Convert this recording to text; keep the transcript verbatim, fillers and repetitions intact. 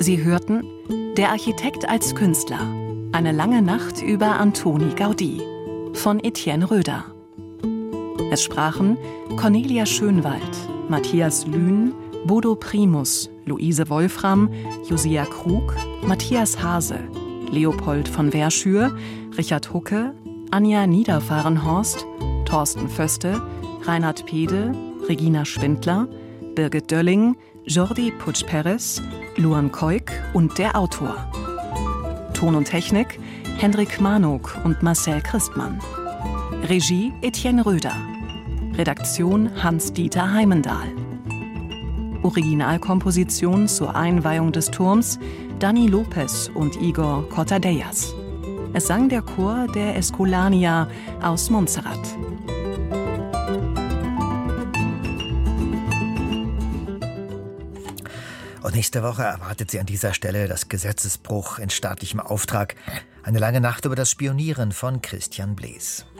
Sie hörten Der Architekt als Künstler. Eine lange Nacht über Antoni Gaudí von Etienne Röder. Es sprachen Cornelia Schönwald, Matthias Lühn, Bodo Primus, Luise Wolfram, Josia Krug, Matthias Hase, Leopold von Verschür, Richard Hucke, Anja Niederfahrenhorst, Thorsten Föste, Reinhard Pede, Regina Schwindler, Birgit Dölling, Jordi Puig-Perez, Luan Koik und der Autor. Ton und Technik Hendrik Manuk und Marcel Christmann. Regie Etienne Röder. Redaktion Hans-Dieter Heimendahl. Originalkomposition zur Einweihung des Turms Dani Lopez und Igor Cortadellas. Es sang der Chor der Escolania aus Montserrat. Und nächste Woche erwartet Sie an dieser Stelle das Gesetzesbruch in staatlichem Auftrag. Eine lange Nacht über das Spionieren von Christian Blees.